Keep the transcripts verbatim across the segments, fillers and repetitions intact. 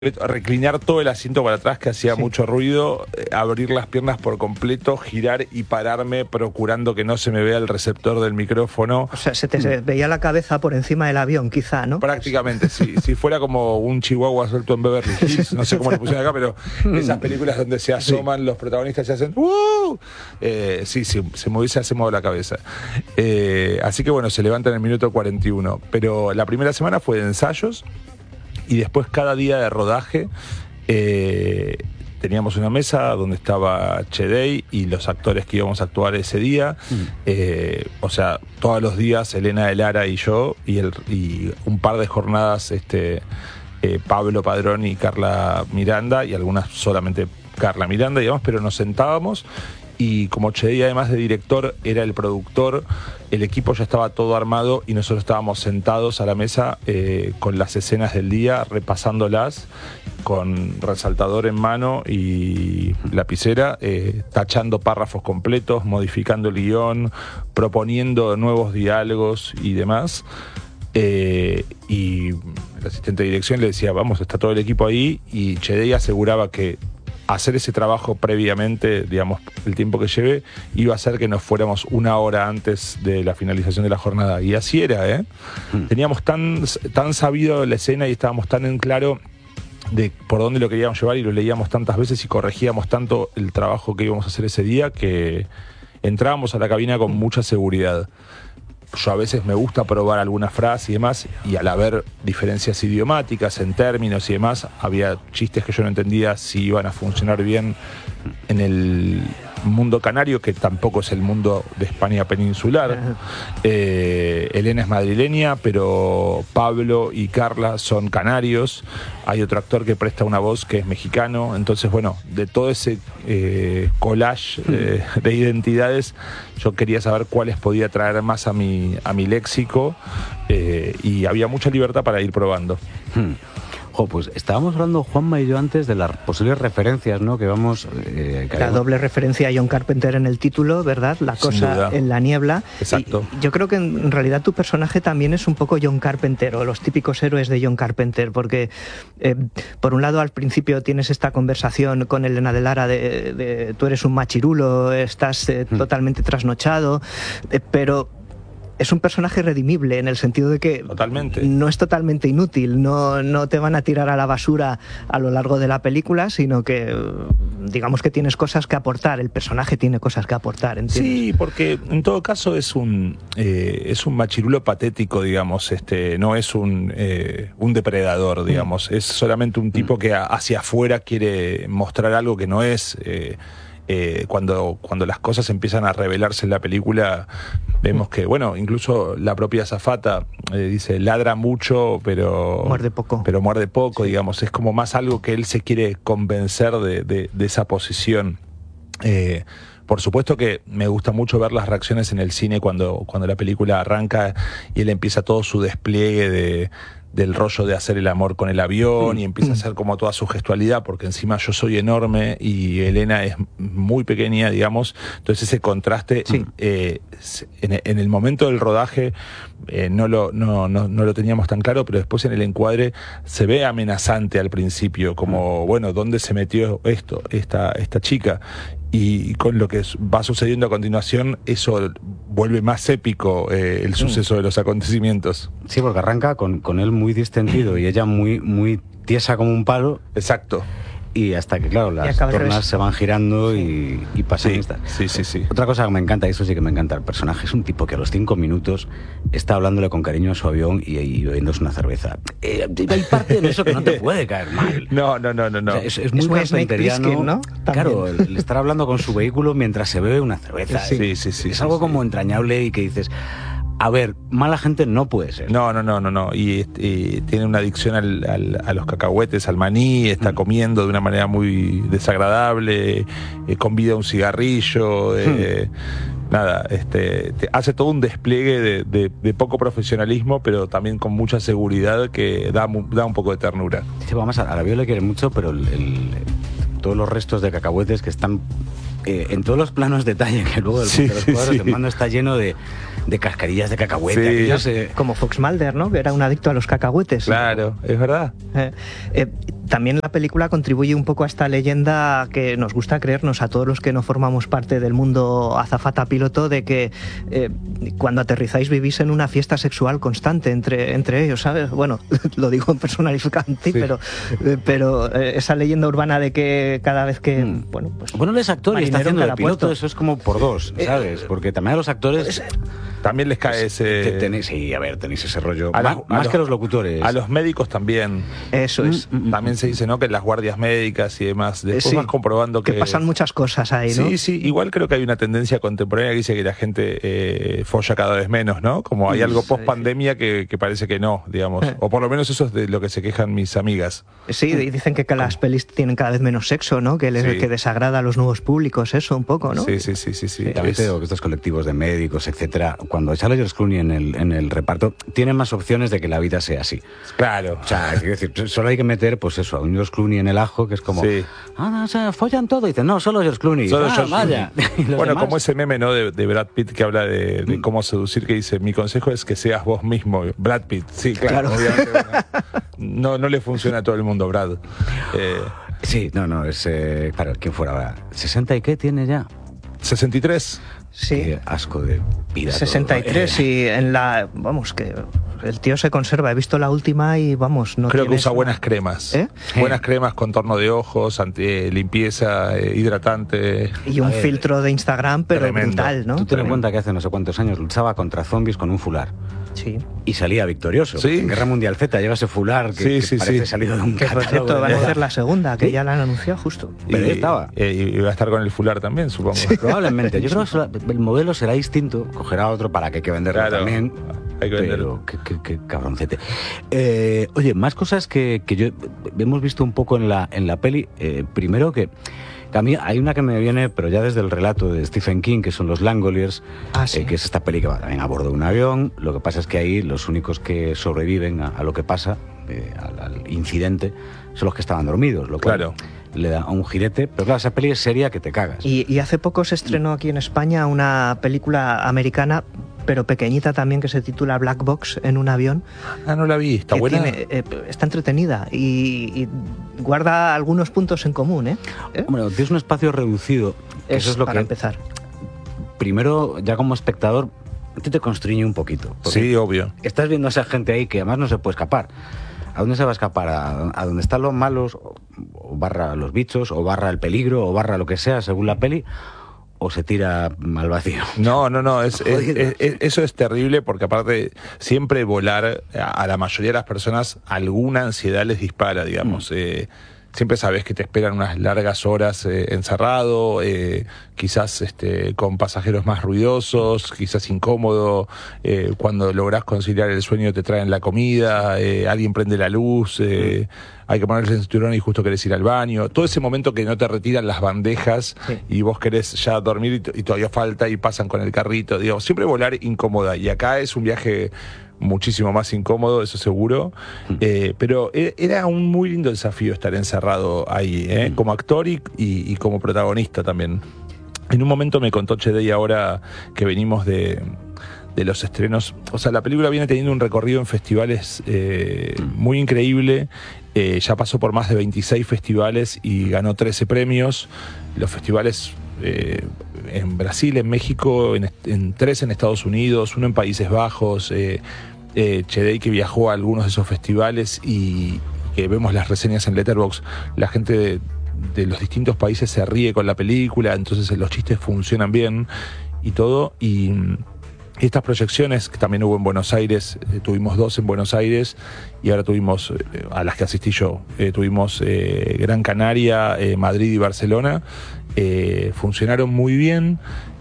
reclinar todo el asiento para atrás, que hacía Sí. mucho ruido, eh, abrir las piernas por completo, girar y pararme procurando que no se me vea el receptor del micrófono. O sea, se te se veía la cabeza por encima del avión, quizá, ¿no? Prácticamente, sí. Si fuera como un chihuahua suelto en Beverly Hills, no sé cómo lo pusieron acá, pero esas películas donde se asoman sí. los protagonistas y hacen ¡uh! Eh, sí, sí, se me hubiese asomado la cabeza. Eh, así que bueno, se levanta en el minuto cuarenta y uno. Pero la primera semana fue de ensayos. Y después cada día de rodaje eh, teníamos una mesa donde estaba Chedey y los actores que íbamos a actuar ese día. Mm. Eh, o sea, todos los días Elena de Lara y yo, y, el, y un par de jornadas este, eh, Pablo Padrón y Carla Miranda, y algunas solamente Carla Miranda, digamos, pero nos sentábamos. Y como Chedey, además de director, era el productor, el equipo ya estaba todo armado y nosotros estábamos sentados a la mesa eh, con las escenas del día, repasándolas, con resaltador en mano y lapicera, eh, tachando párrafos completos, modificando el guión, proponiendo nuevos diálogos y demás. Eh, y el asistente de dirección le decía, vamos, está todo el equipo ahí, y Chedey aseguraba que hacer ese trabajo previamente, digamos, el tiempo que lleve, iba a hacer que nos fuéramos una hora antes de la finalización de la jornada. Y así era, ¿eh? Mm. Teníamos tan, tan sabido la escena y estábamos tan en claro de por dónde lo queríamos llevar, y lo leíamos tantas veces y corregíamos tanto el trabajo que íbamos a hacer ese día, que entrábamos a la cabina con mucha seguridad. Yo a veces me gusta probar alguna frase y demás, y al haber diferencias idiomáticas en términos y demás, había chistes que yo no entendía si iban a funcionar bien en el mundo canario, que tampoco es el mundo de España peninsular. Eh, Elena es madrileña, pero Pablo y Carla son canarios. Hay otro actor que presta una voz que es mexicano. Entonces, bueno, de todo ese eh, collage eh, de identidades, yo quería saber cuáles podía traer más a mi, a mi léxico, eh, y había mucha libertad para ir probando. Hmm. Jo, pues estábamos hablando, Juanma y yo, antes de las posibles referencias, ¿no? Que vamos... Eh, que la habíamos... doble referencia a John Carpenter en el título, ¿verdad? La cosa en la niebla. Exacto. Y yo creo que en realidad tu personaje también es un poco John Carpenter, o los típicos héroes de John Carpenter, porque eh, por un lado al principio tienes esta conversación con Elena de Lara de, de tú eres un machirulo, estás eh, hmm. totalmente trasnochado, eh, pero... es un personaje redimible en el sentido de que totalmente. no es totalmente inútil, no, no te van a tirar a la basura a lo largo de la película, sino que digamos que tienes cosas que aportar, el personaje tiene cosas que aportar, ¿entiendes? Sí, porque en todo caso es un eh, es un machirulo patético, digamos, este no es un, eh, un depredador, digamos, mm. es solamente un tipo que hacia afuera quiere mostrar algo que no es... Eh, Eh, cuando, cuando las cosas empiezan a revelarse en la película, vemos que, bueno, incluso la propia azafata eh, dice, ladra mucho, pero muerde poco. Pero muerde poco, sí. Digamos, es como más algo que él se quiere convencer de, de, de esa posición. Eh, Por supuesto que me gusta mucho ver las reacciones en el cine cuando, cuando la película arranca y él empieza todo su despliegue de, del rollo de hacer el amor con el avión, y empieza a hacer como toda su gestualidad, porque encima yo soy enorme y Elena es muy pequeña, digamos. Entonces ese contraste, sí. eh, en, en el momento del rodaje eh, no, lo, no, no, no lo teníamos tan claro, pero después en el encuadre se ve amenazante al principio, como, bueno, ¿dónde se metió esto, esta, esta chica? Y con lo que va sucediendo a continuación, eso vuelve más épico eh, el suceso de los acontecimientos. Sí, porque arranca con, con él muy distendido y ella muy, muy tiesa como un palo. Exacto. Y hasta que, claro, las tornas se van girando y, y pasan sí, estas. Sí, sí, sí. Otra cosa que me encanta, y eso sí que me encanta, el personaje es un tipo que a los cinco minutos está hablándole con cariño a su avión y, y bebiéndose una cerveza. Eh, hay parte de eso que no te puede caer mal. No, no, no, no. no. O sea, es, es muy carpenteriano, ¿no? Claro, el, el estar hablando con su vehículo mientras se bebe una cerveza. Sí, sí, sí. sí es sí, algo sí. como entrañable y que dices... A ver, mala gente no puede ser. No, no, no, no, no. Y, y tiene una adicción al, al, a los cacahuetes, al maní, está mm. comiendo de una manera muy desagradable, eh, convida un cigarrillo, eh, mm. nada, este, te hace todo un despliegue de, de, de poco profesionalismo, pero también con mucha seguridad que da, da un poco de ternura. Sí, vamos a, a la Bio le quiere mucho, pero el, el, todos los restos de cacahuetes que están eh, en todos los planos de detalle que luego del sí, de los cuadros sí. el mando está lleno de, de cascarillas de cacahuete. Sí. Aquellos, eh... Como Fox Mulder, ¿no? Que era un adicto a los cacahuetes. Claro, es verdad. Eh, eh, también la película contribuye un poco a esta leyenda que nos gusta creernos a todos los que no formamos parte del mundo azafata piloto, de que eh, cuando aterrizáis vivís en una fiesta sexual constante entre, entre ellos, ¿sabes? Bueno, lo digo en personalizante, sí. pero, eh, pero eh, esa leyenda urbana de que cada vez que... Mm. Bueno, pues, bueno, él es actor y está haciendo de piloto, puesto. Eso es como por dos, ¿sabes? Porque también a los actores... Pues, también les cae pues, ese... Tenéis, sí, a ver, tenéis ese rollo. A más los, más a que los, los locutores. A los médicos también. Eso es. Mm, mm, también se dice, ¿no?, que en las guardias médicas y demás. Después sí, vas comprobando que... que pasan muchas cosas ahí, ¿no? Sí, sí. Igual creo que hay una tendencia contemporánea que dice que la gente eh, folla cada vez menos, ¿no? Como hay algo post pandemia que, que parece que no, digamos. O por lo menos eso es de lo que se quejan mis amigas. Sí, y dicen que, que las pelis tienen cada vez menos sexo, ¿no? Que les sí. que desagrada a los nuevos públicos, eso un poco, ¿no? Sí, sí, sí, sí. sí. También te digo que estos colectivos de médicos, etcétera, cuando sale George Clooney en el, en el reparto, tienen más opciones de que la vida sea así. Claro. O sea, es decir, solo hay que meter, pues eso, a un George Clooney en el ajo, que es como, sí. ah, no, o sea, follan todo, y dicen, no, solo George Clooney. Solo ah, George vaya. Clooney. Bueno, demás... como ese meme, ¿no?, de, de Brad Pitt que habla de, de cómo seducir, que dice, mi consejo es que seas vos mismo, Brad Pitt. Sí, claro. claro. Obviamente, bueno, no, no le funciona a todo el mundo, Brad. Eh, sí, no, no, es, eh, claro, ¿quién fuera ahora? ¿sesenta y qué tiene ya? ¿sesenta y tres? Sí. Qué asco de vida. sesenta y tres todo. Y en la... Vamos, que el tío se conserva. He visto la última y vamos, no Creo que usa una... buenas cremas. ¿Eh? Buenas eh. cremas, contorno de ojos, anti, eh, limpieza, eh, hidratante. Y un ver, filtro de Instagram, pero tremendo. Brutal, ¿no? Tú ten en cuenta que hace no sé cuántos años luchaba contra zombies con un fular. Sí. Y salía victorioso. Sí. En Guerra Mundial Z lleva ese fular que, sí, que sí, parece sí. salido de un que por cierto van a hacer la segunda, que ¿sí? ya la han anunciado justo. Pero ahí estaba. Eh, y va a estar con el fular también, supongo. Sí. Probablemente. Yo creo que el modelo será distinto, cogerá otro para que hay que venderlo claro, también. Hay que venderlo. Pero qué, qué, qué cabroncete. Eh, oye, más cosas que, que yo hemos visto un poco en la, en la peli. Eh, primero que... A mí hay una que me viene, pero ya desde el relato de Stephen King, que son los Langoliers, ah, sí. eh, que es esta peli que va también a bordo de un avión. Lo que pasa es que ahí los únicos que sobreviven a, a lo que pasa, eh, al, al incidente, son los que estaban dormidos, lo cual claro. le da un girete. Pero claro, esa peli es seria que te cagas. Y, y hace poco se estrenó aquí en España una película americana, pero pequeñita también, que se titula Black Box, en un avión. Ah, no la vi, está buena. Tiene, eh, está entretenida y, y guarda algunos puntos en común, ¿eh? ¿Eh? Hombre, tienes un espacio reducido. Que es, eso es lo para que, empezar. Primero, ya como espectador, te, te constriñe un poquito. Sí, obvio. Estás viendo a esa gente ahí que además no se puede escapar. ¿A dónde se va a escapar? ¿A, a dónde están los malos? O, o barra los bichos, o barra el peligro, o barra lo que sea, según la peli. ¿O se tira al vacío? No, no, no, es, es, es, es, eso es terrible porque aparte siempre volar a, a la mayoría de las personas alguna ansiedad les dispara, digamos. Mm. Eh, siempre sabes que te esperan unas largas horas eh, encerrado, eh, quizás este, con pasajeros más ruidosos, quizás incómodo, eh, cuando lográs conciliar el sueño te traen la comida, eh, alguien prende la luz, eh, mm. hay que ponerse el cinturón y justo querés ir al baño, todo ese momento que no te retiran las bandejas sí. y vos querés ya dormir y, t- y todavía falta y pasan con el carrito, digamos, siempre volar incómoda, y acá es un viaje muchísimo más incómodo, eso seguro, mm. eh, pero era un muy lindo desafío estar encerrado ahí, ¿eh? mm. como actor y, y, y como protagonista también. En un momento me contó Chedey ahora que venimos de, de los estrenos, o sea, la película viene teniendo un recorrido en festivales eh, mm. muy increíble, eh, ya pasó por más de veintiséis festivales y ganó trece premios, los festivales... Eh, en Brasil, en México, en, en tres en Estados Unidos, uno en Países Bajos, eh, eh, Chedey que viajó a algunos de esos festivales y que vemos las reseñas en Letterboxd, la gente de, de los distintos países se ríe con la película, entonces los chistes funcionan bien y todo, y estas proyecciones que también hubo en Buenos Aires, eh, tuvimos dos en Buenos Aires y ahora tuvimos, eh, a las que asistí yo, eh, tuvimos eh, Gran Canaria, eh, Madrid y Barcelona, eh, funcionaron muy bien.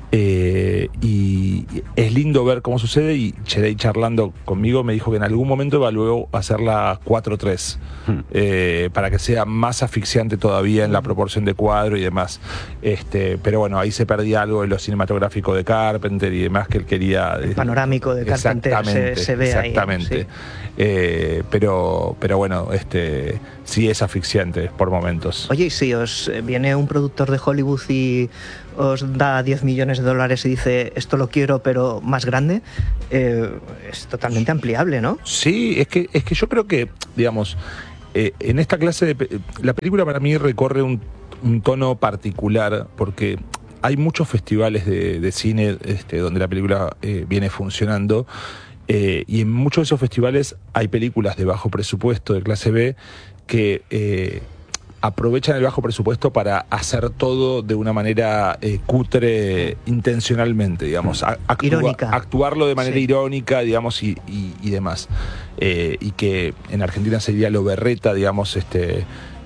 Eh, y es lindo ver cómo sucede, y Chedey charlando conmigo me dijo que en algún momento evaluó hacerla cuatro tres hmm. eh, para que sea más asfixiante todavía en la proporción de cuadro y demás, este, pero bueno, ahí se perdía algo de lo cinematográfico de Carpenter y demás que él quería, el panorámico de Carpenter se, se ve exactamente ahí, sí. eh, pero, pero bueno, este sí es asfixiante por momentos. Oye, y si os viene un productor de Hollywood y os da diez millones de dólares y dice esto lo quiero pero más grande, eh, es totalmente ampliable, ¿no? Sí, es que, es que yo creo que, digamos, eh, en esta clase de... La película para mí recorre un, un tono particular, porque hay muchos festivales de, de cine este, donde la película eh, viene funcionando, eh, y en muchos de esos festivales hay películas de bajo presupuesto, de clase B, que... Eh, aprovechan el bajo presupuesto para hacer todo de una manera eh, cutre intencionalmente, digamos, actua, irónica. Actuarlo de manera sí. irónica, digamos, y, y, y demás. Eh, y que en Argentina sería lo berreta, digamos, este...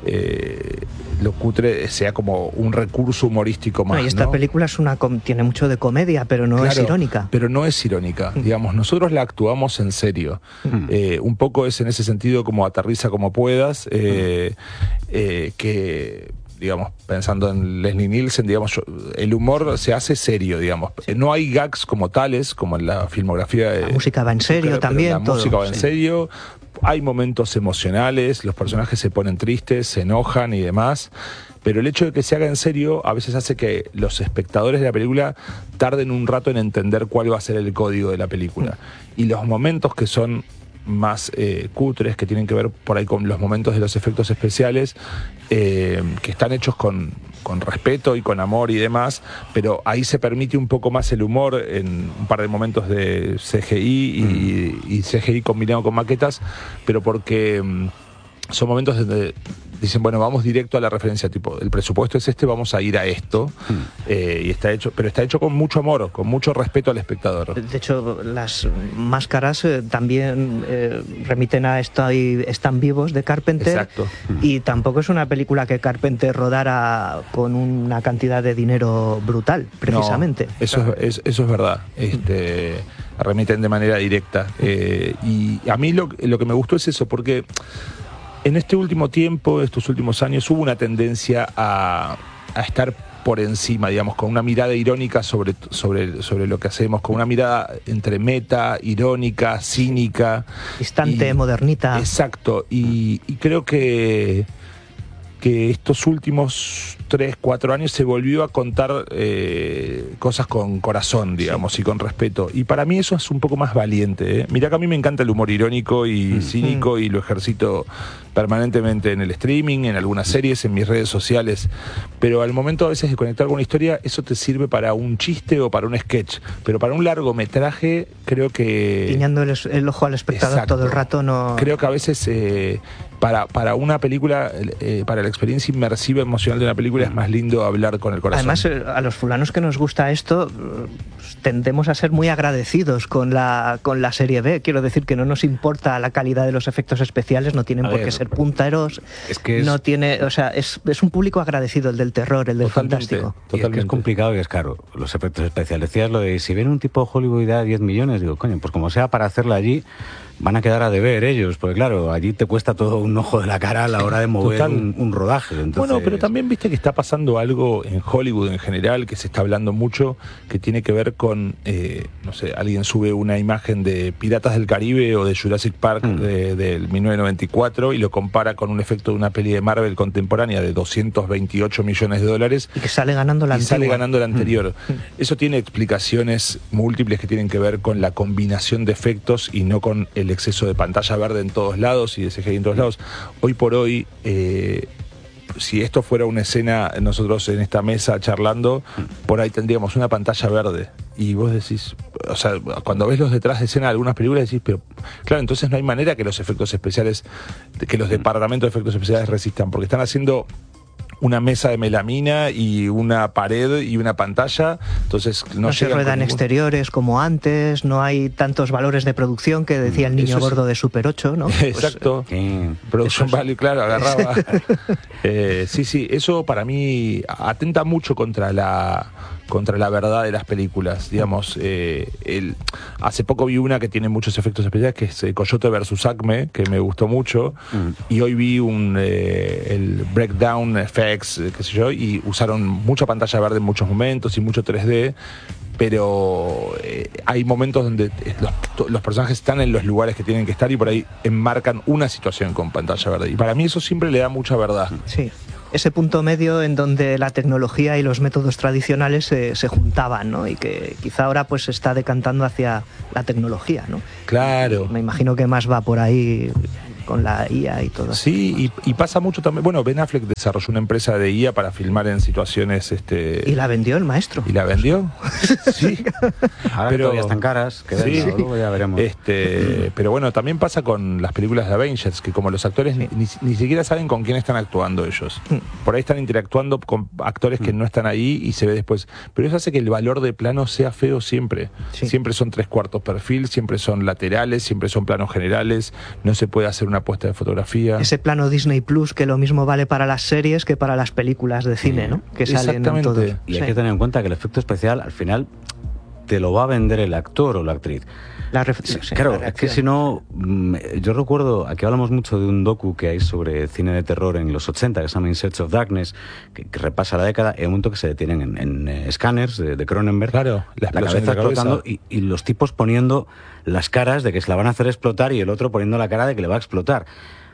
Eh, lo cutre sea como un recurso humorístico más. No, y esta ¿no? película es una tiene mucho de comedia, pero no claro, es irónica. Pero no es irónica. Mm. Digamos, nosotros la actuamos en serio. Mm. Eh, un poco es en ese sentido como aterriza como puedas, eh, mm. eh, que... digamos, pensando en Leslie Nielsen, digamos, el humor se hace serio, digamos. Sí. No hay gags como tales, como en la filmografía de... La música va en serio pero, también. Pero la todo, música va en sí. serio, hay momentos emocionales, los personajes se ponen tristes, se enojan y demás, pero el hecho de que se haga en serio a veces hace que los espectadores de la película tarden un rato en entender cuál va a ser el código de la película. Mm. Y los momentos que son más eh, cutres, que tienen que ver por ahí con los momentos de los efectos especiales, eh, que están hechos con, con respeto y con amor y demás, pero ahí se permite un poco más el humor en un par de momentos de C G I y, mm. y C G I combinado con maquetas, pero porque mm, son momentos donde dicen, bueno, vamos directo a la referencia, tipo, el presupuesto es este, vamos a ir a esto, mm. eh, y está hecho, pero está hecho con mucho amor, con mucho respeto al espectador. De hecho, las máscaras eh, también eh, remiten a Estoy, Están Vivos de Carpenter. Exacto. Y tampoco es una película que Carpenter rodara con una cantidad de dinero brutal, precisamente. No, eso, es, eso es verdad. Este, remiten de manera directa. Eh, y a mí lo, lo que me gustó es eso, porque en este último tiempo, estos últimos años, hubo una tendencia a, a estar por encima, digamos, con una mirada irónica sobre, sobre, sobre lo que hacemos, con una mirada entre meta, irónica, cínica. Distante, y, modernita. Exacto, y, y creo que, que estos últimos tres, cuatro años se volvió a contar eh, cosas con corazón, digamos, sí. y con respeto. Y para mí eso es un poco más valiente. ¿eh? Mirá que a mí me encanta el humor irónico y mm. cínico, y lo ejercito permanentemente en el streaming, en algunas series, en mis redes sociales, pero al momento a veces de conectar con una historia, eso te sirve para un chiste o para un sketch, pero para un largometraje creo que... Guiñando el, el ojo al espectador. Exacto. Todo el rato no... Creo que a veces eh, para, para una película, eh, para la experiencia inmersiva emocional de una película es más lindo hablar con el corazón. Además, a los fulanos que nos gusta esto, tendemos a ser muy agradecidos con la, con la serie B. Quiero decir que no nos importa la calidad de los efectos especiales, no tienen a por ver, qué ser punteros, es que es, no tiene, o sea, es, es un público agradecido, el del terror, el del totalmente, fantástico. Totalmente. Y es que es complicado y es caro, los efectos especiales. Decías lo de, si ven un tipo de Hollywood y da diez millones, digo, coño, pues como sea para hacerla allí, van a quedar a deber ellos, porque claro, allí te cuesta todo un ojo de la cara a la hora de mover un, un rodaje. Entonces... Bueno, pero también viste que está pasando algo en Hollywood en general, que se está hablando mucho, que tiene que ver con, eh, no sé, alguien sube una imagen de Piratas del Caribe o de Jurassic Park mm. de, del mil novecientos noventa y cuatro y lo compara con un efecto de una peli de Marvel contemporánea de doscientos veintiocho millones de dólares. Y que sale ganando la y antigua. sale ganando la anterior. Mm. Eso tiene explicaciones múltiples que tienen que ver con la combinación de efectos y no con el exceso de pantalla verde en todos lados y de C G I en todos lados. Hoy por hoy, eh, si esto fuera una escena, nosotros en esta mesa charlando, por ahí tendríamos una pantalla verde. Y vos decís, o sea, cuando ves los detrás de escena de algunas películas decís, pero claro, entonces no hay manera que los efectos especiales, que los departamentos de efectos especiales resistan, porque están haciendo una mesa de melamina y una pared y una pantalla, entonces no, no se ruedan ningún... exteriores como antes, no hay tantos valores de producción que decía el niño gordo es... de Super ocho, ¿no? Exacto. Pues, eh, Production Value, es... claro, agarraba. eh, sí, sí, eso para mí atenta mucho contra la contra la verdad de las películas, digamos. Eh, el, hace poco vi una que tiene muchos efectos especiales, que es eh, Coyote versus Acme, que me gustó mucho, mm. y hoy vi un eh, el Breakdown Effects, eh, qué sé yo, y usaron mucha pantalla verde en muchos momentos y mucho tres D, pero eh, hay momentos donde los, los personajes están en los lugares que tienen que estar y por ahí enmarcan una situación con pantalla verde, y para mí eso siempre le da mucha verdad. Sí. Ese punto medio en donde la tecnología y los métodos tradicionales se, se juntaban, ¿no? Y que quizá ahora pues se está decantando hacia la tecnología, ¿no? Claro. Me imagino que más va por ahí con la I A y todo. Sí, y, y pasa mucho también. Bueno, Ben Affleck desarrolló una empresa de I A para filmar en situaciones. Este... Y la vendió el maestro. ¿Y la vendió? Sí. Ahora pero todavía están caras, que sí, luego ya veremos. Este, pero bueno, también pasa con las películas de Avengers, que como los actores ni, ni, ni siquiera saben con quién están actuando ellos. Por ahí están interactuando con actores que no están ahí y se ve después. Pero eso hace que el valor de plano sea feo siempre. Sí. Siempre son tres cuartos perfil, siempre son laterales, siempre son planos generales, no se puede hacer una puesta de fotografía. Ese plano Disney Plus que lo mismo vale para las series que para las películas de cine, ¿no? Que salen en todos. Y hay sí. que tener en cuenta que el efecto especial al final te lo va a vender el actor o la actriz. La sí, claro, la es que si no, yo recuerdo, aquí hablamos mucho de un docu que hay sobre cine de terror en los ochenta, que se llama In Search of Darkness, que, que repasa la década, y hay un momento que se detienen en, en eh, escáneres de, de Cronenberg, claro, la, la cabeza explotando y, y los tipos poniendo las caras de que se la van a hacer explotar y el otro poniendo la cara de que le va a explotar.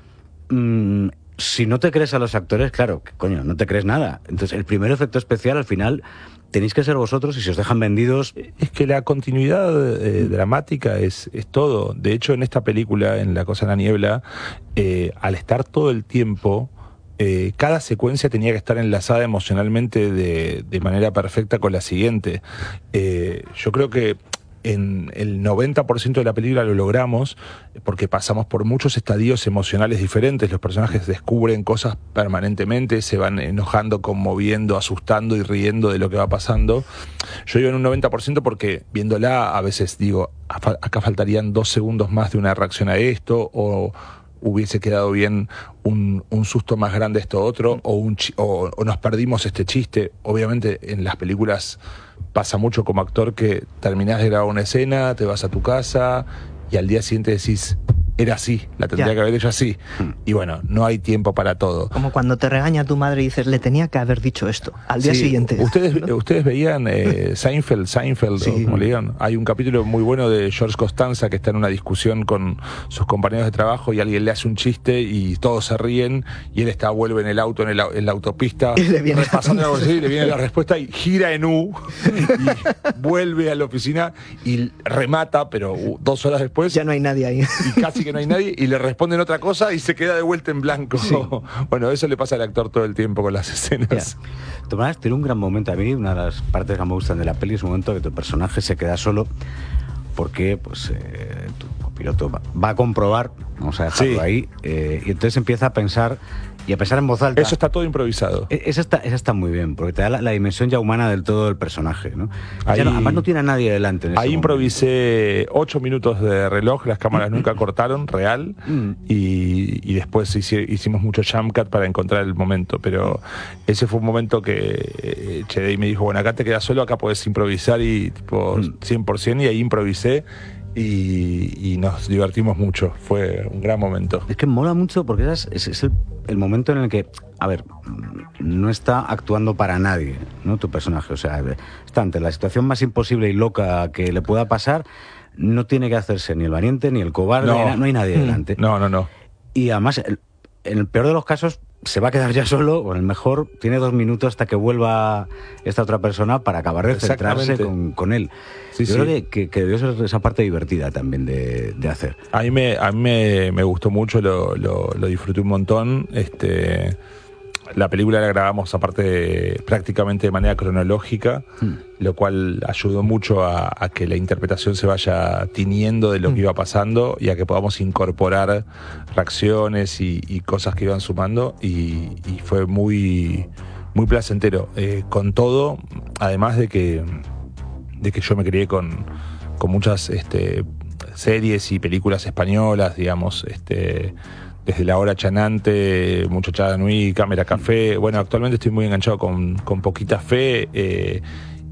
Mm, si no te crees a los actores, claro, coño, no te crees nada. Entonces, el primer efecto especial, al final, tenéis que ser vosotros y si os dejan vendidos... Es que la continuidad eh, dramática es, es todo. De hecho, en esta película, en La cosa en la niebla, eh, al estar todo el tiempo, eh, cada secuencia tenía que estar enlazada emocionalmente de, de manera perfecta con la siguiente. Eh, yo creo que en el noventa por ciento de la película lo logramos porque pasamos por muchos estadios emocionales diferentes. Los personajes descubren cosas permanentemente, se van enojando, conmoviendo, asustando y riendo de lo que va pasando. Yo digo en un noventa por ciento porque viéndola a veces digo, acá faltarían dos segundos más de una reacción a esto, o hubiese quedado bien un, un susto más grande esto otro, o, un o, o nos perdimos este chiste. Obviamente en las películas pasa mucho como actor que terminás de grabar una escena, te vas a tu casa y al día siguiente decís, era así, la tendría ya. que haber hecho así. Y bueno, no hay tiempo para todo. Como cuando te regaña tu madre y dices, le tenía que haber dicho esto, al día sí, siguiente. Ustedes, ¿no? ustedes veían eh, Seinfeld, Seinfeld, sí. o como le digan. Hay un capítulo muy bueno de George Costanza que está en una discusión con sus compañeros de trabajo y alguien le hace un chiste y todos se ríen y él está, vuelve en el auto, en, el, en la autopista, y le viene, repasando algo así, y le viene la respuesta y gira en U y vuelve a la oficina y remata, pero uh, dos horas después ya no hay nadie ahí. Y casi que no hay nadie y le responden otra cosa y se queda de vuelta en blanco. Sí. Bueno, eso le pasa al actor todo el tiempo con las escenas. De todas maneras, tiene un gran momento. A mí, una de las partes que me gustan de la peli es un momento que tu personaje se queda solo porque pues eh, tu piloto va, va a comprobar, vamos a dejarlo sí. ahí, eh, y entonces empieza a pensar y a pensar en voz alta. Eso está todo improvisado. Esa está, esa está muy bien, porque te da la, la dimensión ya humana del todo del personaje, ¿no? Ahí, no, además no tiene a nadie delante. En ese ahí improvisé ocho minutos de reloj, las cámaras nunca cortaron, real, Mm. y, y después hici, hicimos mucho jump cut para encontrar el momento, pero ese fue un momento que eh, Chedey me dijo, bueno, acá te quedas solo, acá podés improvisar y tipo Mm. cien por ciento, y ahí improvisé. Y, y nos divertimos mucho, fue un gran momento. Es que mola mucho porque es, es, es el, el momento en el que, a ver, no está actuando para nadie, ¿no? Tu personaje, o sea, está ante la situación más imposible y loca que le pueda pasar, no tiene que hacerse ni el valiente ni el cobarde, no, no hay nadie delante. No, no, no. Y además, el, en el peor de los casos, se va a quedar ya solo, o en el mejor, tiene dos minutos hasta que vuelva esta otra persona para acabar de centrarse con, con él. Sí, Yo sí. creo que, que, que debió ser esa parte divertida también de, de hacer. A mí me, a mí me, me gustó mucho, lo, lo, lo disfruté un montón. Este, la película la grabamos aparte prácticamente de manera cronológica, mm. lo cual ayudó mucho a, a que la interpretación se vaya tiñendo de lo mm. que iba pasando y a que podamos incorporar reacciones y, y cosas que iban sumando, y, y fue muy, muy placentero. Eh, con todo, además de que, de que yo me crié con, con muchas este, series y películas españolas, digamos, este... desde La Hora Chanante, Muchachada Nui, Cámara Café. Bueno, actualmente estoy muy enganchado con, con Poquita Fe, eh,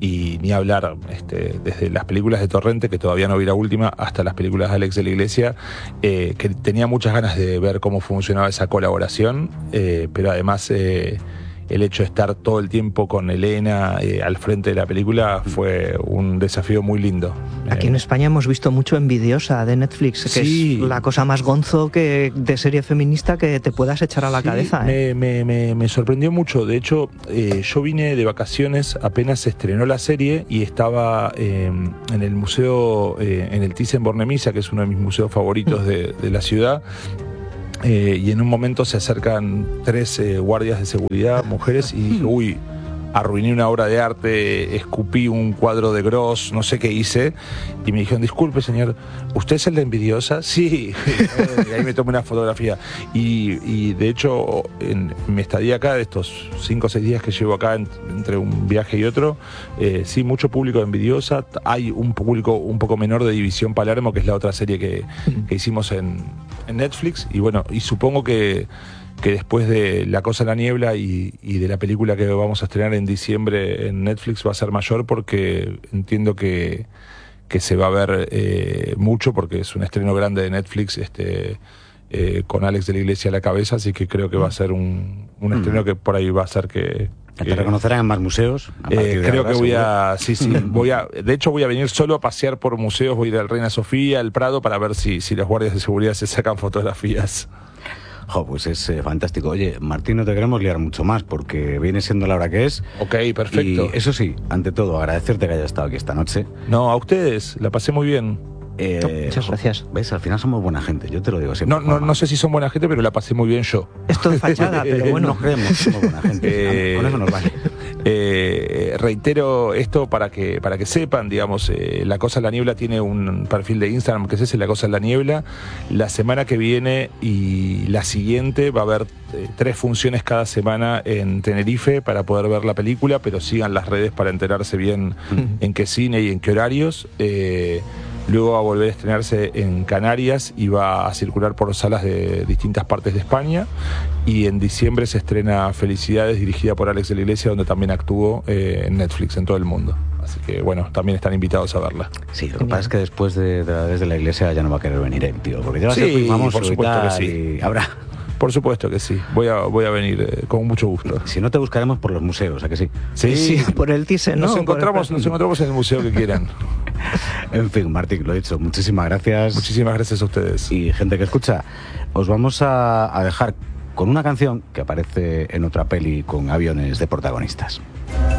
y ni hablar, este, desde las películas de Torrente, que todavía no vi la última, hasta las películas de Alex de la Iglesia, eh, que tenía muchas ganas de ver cómo funcionaba esa colaboración, eh, pero además eh, el hecho de estar todo el tiempo con Elena eh, al frente de la película fue un desafío muy lindo. Aquí en España hemos visto mucho Envidiosa de Netflix, que sí. es la cosa más gonzo que de serie feminista que te puedas echar a la sí, cabeza. ¿eh? Me, me, me, me sorprendió mucho. De hecho, eh, yo vine de vacaciones apenas se estrenó la serie y estaba eh, en el museo, eh, en el Thyssen-Bornemisza, que es uno de mis museos favoritos de, de la ciudad. eh, y en un momento se acercan tres eh, guardias de seguridad, mujeres, y dije, uy, arruiné una obra de arte, escupí un cuadro de Gross, no sé qué hice, y me dijeron, disculpe señor, ¿usted es el de Envidiosa? Sí, y ahí me tomé una fotografía. Y, y de hecho, en mi estadía acá, de estos cinco o seis días que llevo acá, en, entre un viaje y otro, eh, sí, mucho público de Envidiosa, hay un público un poco menor de División Palermo, que es la otra serie que, que hicimos en, en Netflix, y bueno, y supongo que que después de La Cosa en la Niebla y, y de la película que vamos a estrenar en diciembre en Netflix va a ser mayor, porque entiendo que, que se va a ver eh, mucho, porque es un estreno grande de Netflix, este eh, con Alex de la Iglesia a la cabeza, así que creo que va a ser un, un estreno que por ahí va a ser que... que ¿Te reconocerán en más museos? Eh, creo ahora, que voy seguro. a... Sí, sí, voy a... De hecho voy a venir solo a pasear por museos, voy a ir al Reina Sofía, al Prado, para ver si, si los guardias de seguridad se sacan fotografías. Jo, pues es eh, fantástico. Oye, Martín, no te queremos liar mucho más porque viene siendo la hora que es. Ok, perfecto. Y eso sí, ante todo, agradecerte que hayas estado aquí esta noche. No, a ustedes, la pasé muy bien. Eh, Muchas gracias. ¿Ves? Al final somos buena gente, yo te lo digo siempre. No, no, no sé si son buena gente, pero la pasé muy bien yo. Esto es fachada, pero bueno. Nos creemos que somos buena gente. Eh, Con eso nos vale. Eh, reitero esto para que para que sepan, digamos, eh, La Cosa en la Niebla tiene un perfil de Instagram que es ese, La Cosa en la Niebla. La semana que viene y la siguiente va a haber eh, tres funciones cada semana en Tenerife para poder ver la película, pero sigan las redes para enterarse bien en qué cine y en qué horarios. Eh, Luego va a volver a estrenarse en Canarias y va a circular por salas de distintas partes de España. Y en diciembre se estrena Felicidades, dirigida por Alex de la Iglesia, donde también actuó eh, en Netflix, en todo el mundo. Así que, bueno, también están invitados a verla. Sí, lo que pasa es que después de, de Desde la Iglesia ya no va a querer venir él, tío. Porque ya va a ser sí, famoso, por supuesto que sí. Y habrá... Por supuesto que sí. Voy a, voy a venir eh, con mucho gusto. Si no, te buscaremos por los museos, ¿a que sí? Sí, sí, por el Thyssen, ¿no? Nos encontramos, nos encontramos en el museo que quieran. En fin, Martín, lo he dicho. Muchísimas gracias. Muchísimas gracias a ustedes. Y gente que escucha, os vamos a, a dejar con una canción que aparece en otra peli con aviones de protagonistas.